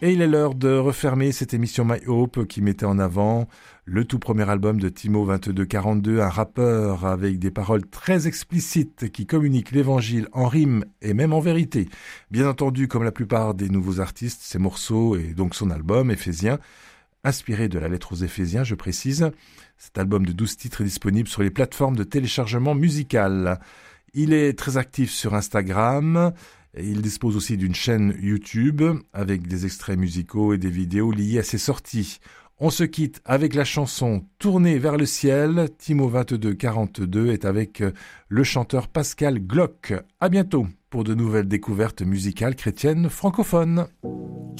Et il est l'heure de refermer cette émission My Hope qui mettait en avant le tout premier album de Timo 2242, un rappeur avec des paroles très explicites qui communique l'évangile en rime et même en vérité. Bien entendu, comme la plupart des nouveaux artistes, ses morceaux et donc son album Éphésiens, inspiré de la lettre aux Éphésiens, je précise. Cet album de 12 titres est disponible sur les plateformes de téléchargement musical. Il est très actif sur Instagram. Et il dispose aussi d'une chaîne YouTube avec des extraits musicaux et des vidéos liées à ses sorties. On se quitte avec la chanson Tournée vers le ciel. Timo 2242 est avec le chanteur Pascal Glock. À bientôt pour de nouvelles découvertes musicales chrétiennes francophones.